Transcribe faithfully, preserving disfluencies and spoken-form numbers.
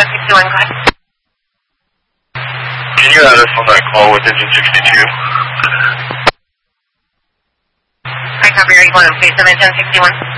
one sixty-one, go ahead. Can you add us on that call with engine sixty-two? I copy, are you going to face of engine sixty-one?